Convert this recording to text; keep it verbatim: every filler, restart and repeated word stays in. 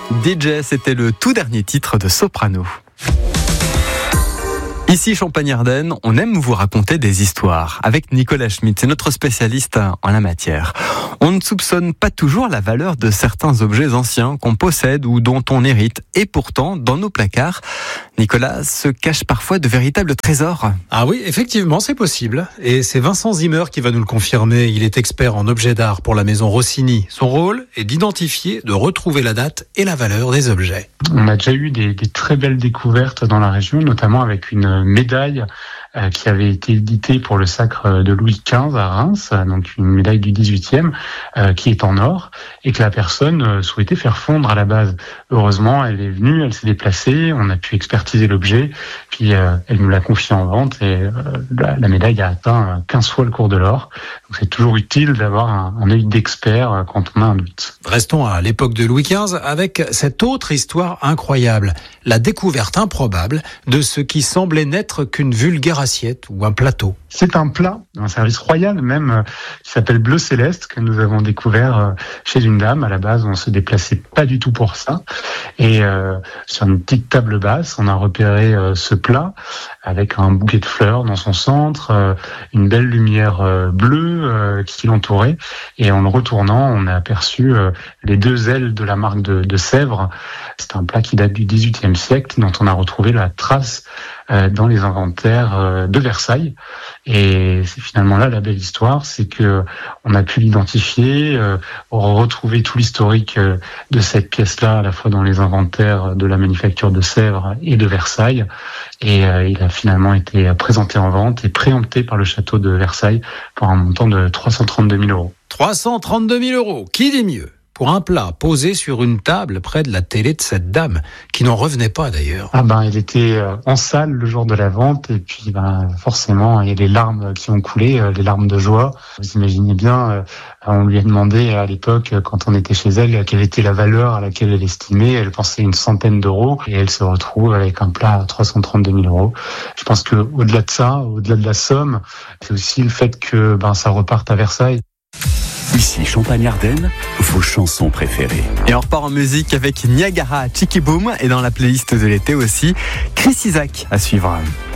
D J, c'était le tout dernier titre de Soprano. Ici Champagne-Ardenne, on aime vous raconter des histoires. Avec Nicolas Schmitt, c'est notre spécialiste en la matière. On ne soupçonne pas toujours la valeur de certains objets anciens qu'on possède ou dont on hérite. Et pourtant, dans nos placards, Nicolas, se cachent parfois de véritables trésors. Ah oui, effectivement, c'est possible. Et c'est Vincent Zimmer qui va nous le confirmer. Il est expert en objets d'art pour la maison Rossini. Son rôle est d'identifier, de retrouver la date et la valeur des objets. On a déjà eu des, des très belles découvertes dans la région, notamment avec une médaille euh, qui avait été éditée pour le sacre de Louis quinze à Reims, donc une médaille du dix-huitième, euh, qui est en or et que la personne euh, souhaitait faire fondre à la base. Heureusement, elle est venue, elle s'est déplacée, on a pu expertiser l'objet, puis euh, elle nous l'a confié en vente et euh, la, la médaille a atteint quinze fois le cours de l'or. Donc c'est toujours utile d'avoir un, un œil d'expert euh, quand on a un doute. Restons à l'époque de Louis quinze avec cette autre histoire incroyable, la découverte improbable de ce qui semblait n'être qu'une vulgaire assiette ou un plateau. C'est un plat, un service royal même, euh, qui s'appelle Bleu Céleste, que nous avons découvert euh, chez une dame. À la base, on se déplaçait pas du tout pour ça. Et euh, sur une petite table basse, on a repéré euh, ce plat avec un bouquet de fleurs dans son centre, euh, une belle lumière euh, bleue euh, qui l'entourait. Et en le retournant, on a aperçu euh, les deux ailes de la marque de, de Sèvres. C'est un plat qui date du dix-huitième siècle, dont on a retrouvé la trace euh, dans les inventaires euh, de Versailles. Et c'est finalement là la belle histoire, c'est que on a pu l'identifier, euh, retrouver tout l'historique euh, de cette pièce-là, à la fois dans les inventaires de la manufacture de Sèvres et de Versailles. Et euh, il a finalement été présenté en vente et préempté par le château de Versailles pour un montant de trois cent trente-deux mille euros. trois cent trente-deux mille euros, qui dit mieux pour un plat posé sur une table près de la télé de cette dame, qui n'en revenait pas d'ailleurs. Ah ben, il était euh, en salle le jour de la vente, et puis ben, forcément, il y a les larmes qui ont coulé, euh, les larmes de joie. Vous imaginez bien, euh, on lui a demandé à l'époque, quand on était chez elle, quelle était la valeur à laquelle elle estimait. Elle pensait une centaine d'euros, et elle se retrouve avec un plat à trois cent trente-deux mille euros. Je pense que au-delà de ça, au-delà de la somme, c'est aussi le fait que ben, ça reparte à Versailles. Ici Champagne-Ardenne, vos chansons préférées. Et on repart en musique avec Niagara, Chicky Boom, et dans la playlist de l'été aussi, Chris Isaak à suivre.